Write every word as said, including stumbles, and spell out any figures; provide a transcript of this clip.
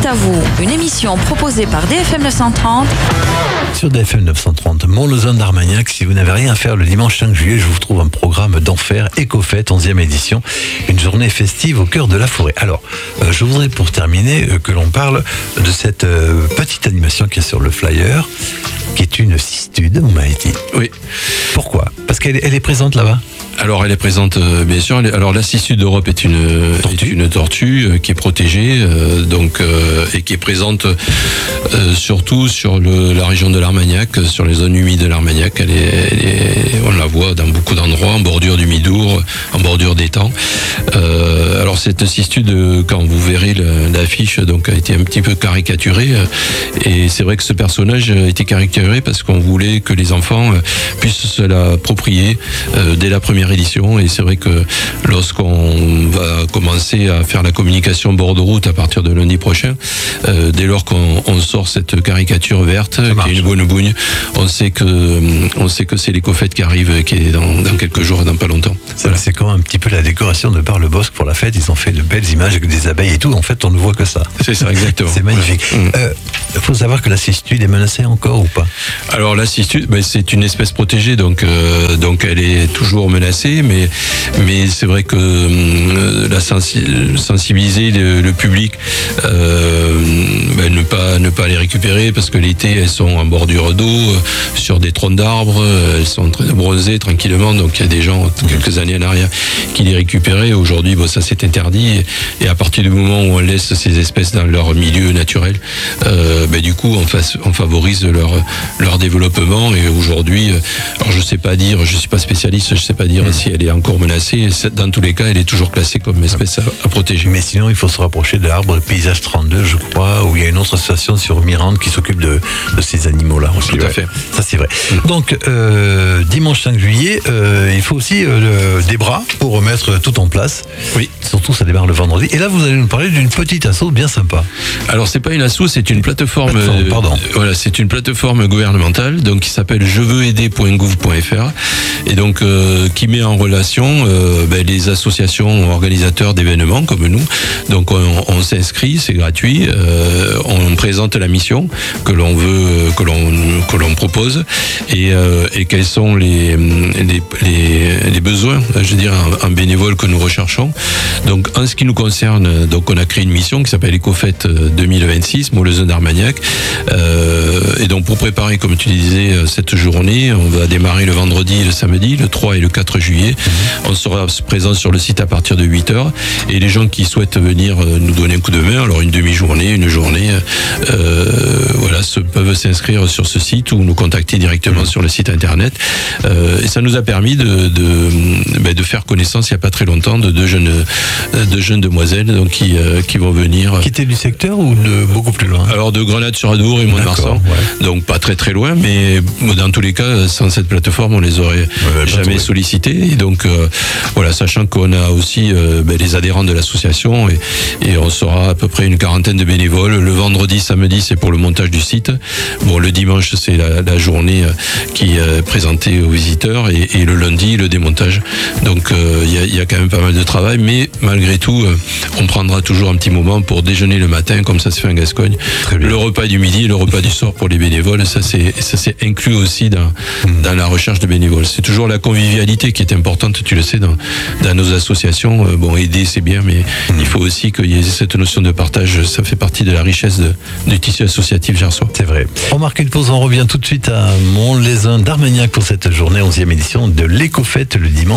à vous, une émission proposée par D F M neuf cent trente. Sur D F M neuf cent trente, Mont-Lausanne d'Armagnac, si vous n'avez rien à faire le dimanche cinq juillet, je vous trouve un programme d'enfer, Éco-Fête, onzième édition, une journée festive au cœur de la forêt. Alors, euh, je voudrais pour terminer euh, que l'on parle de cette euh, petite animation qui est sur le flyer, qui est une cistude, on m'a dit. Oui. Pourquoi ? Parce qu'elle elle est présente là-bas ? Alors elle est présente, euh, bien sûr. Alors la cistude d'Europe est une tortue, est une tortue euh, qui est protégée, euh, donc euh, et qui est présente euh, surtout sur le, la région de l'Armagnac, sur les zones humides de l'Armagnac. Elle est, elle est, on la voit dans beaucoup d'endroits, en bordure du Midour, en bordure d'étangs. Euh, alors cette cistude, quand vous verrez le, l'affiche, donc a été un petit peu caricaturée, euh, et c'est vrai que ce personnage a été caricaturé parce qu'on voulait que les enfants euh, puissent se l'approprier euh, dès la première édition, et c'est vrai que lorsqu'on va commencer à faire la communication bord de route à partir de lundi prochain, euh, dès lors qu'on on sort cette caricature verte qui est une bonne bougne, on sait que on sait que c'est l'Éco-Fête qui arrive, qui est dans, dans quelques jours, dans pas longtemps. Voilà. C'est quand même un petit peu la décoration de Bar-le-Bosc pour la fête. Ils ont fait de belles images avec des abeilles et tout. En fait, on ne voit que ça. C'est ça, exactement. C'est magnifique. Il Mmh. euh, faut savoir que la cistude est menacée encore ou pas ? Alors la cistude, ben, c'est une espèce protégée, donc euh, donc elle est toujours menacée, mais mais c'est vrai que euh, la sensi- sensibiliser le, le public, euh, ben, ne pas ne pas les récupérer, parce que l'été elles sont en bordure d'eau, euh, sur des troncs d'arbres, euh, elles sont en train de bronzer tranquillement, donc il y a des gens quelques années en arrière qui les récupéraient. Aujourd'hui, bon, ça c'est interdit, et, et à partir du moment où on laisse ces espèces dans leur milieu naturel, euh, ben, du coup on, fasse, on favorise leur leur développement. Et aujourd'hui, alors je sais pas dire, je suis pas spécialiste, je sais pas dire mmh. si elle est encore menacée. Dans tous les cas, elle est toujours classée comme espèce à, à protéger. Mais sinon, il faut se rapprocher de l'arbre Paysage trente-deux, je crois, où il y a une autre association sur Mirande qui s'occupe de, de ces animaux-là. Aussi, Tout à ouais. fait. Ça, c'est vrai. Mmh. Donc, euh, dimanche cinq juillet, euh, il faut aussi euh, des bras pour remettre tout en place. Oui. Surtout, ça démarre le vendredi. Et là, vous allez nous parler d'une petite asso bien sympa. Alors, c'est pas une asso, c'est une plateforme. plateforme euh, pardon. Voilà, c'est une plateforme gouvernementale, donc qui s'appelle je veux aider point gouv point f r, et donc euh, qui met en relation euh, ben, les associations organisateurs d'événements comme nous. Donc on, on s'inscrit, c'est gratuit, euh, on présente la mission que l'on veut, que l'on que l'on propose, et, euh, et quels sont les, les les les besoins, je veux dire, en, en bénévoles que nous recherchons. Donc en ce qui nous concerne, donc on a créé une mission qui s'appelle Éco-Fête deux mille vingt-six, Mont-Lausanne d'Armagnac, euh, et donc pour préparer, comme tu disais, cette journée, on va démarrer le vendredi et le samedi, le trois et le quatre juillet. On sera présent sur le site à partir de huit heures, et les gens qui souhaitent venir nous donner un coup de main, alors une demi-journée, une journée, euh, voilà, se, peuvent s'inscrire sur ce site ou nous contacter directement mmh. sur le site internet. Euh, et ça nous a permis de, de, ben, de faire connaissance il n'y a pas très longtemps de deux jeunes, de jeunes demoiselles donc, qui, euh, qui vont venir. Qui étaient du secteur ou de beaucoup plus loin ? Alors de Grenade-sur-Adour et Mont-de-Marsan, ouais. Donc pas très très loin, mais dans tous les cas, sans cette plateforme, on les aurait ouais, jamais sollicités. Et donc euh, voilà, sachant qu'on a aussi euh, ben, les adhérents de l'association, et, et on sera à peu près une quarantaine de bénévoles. Le vendredi, samedi, c'est pour le montage du site. Bon, le dimanche, c'est la, la journée qui est présentée aux visiteurs, et, et le lundi, le démontage. Donc il euh, y, a, y a quand même pas mal de travail, mais malgré tout, euh, on prendra toujours un petit moment pour déjeuner le matin, comme ça se fait en Gascogne. Le repas du midi, le repas du soir pour les bénévoles, ça c'est ça c'est inclus aussi dans mmh. dans la recherche de bénévoles. C'est toujours la convivialité qui est importante, tu le sais, dans dans nos associations. Euh, bon, aider c'est bien, mais mmh. il faut aussi qu'il y ait cette notion de partage. Ça fait partie de la richesse de, du tissu associatif gersois. C'est vrai. On marque une pause, on revient tout de suite à Mont-Lausanne d'Armagnac pour cette journée onzième édition de l'Éco-Fête le dimanche.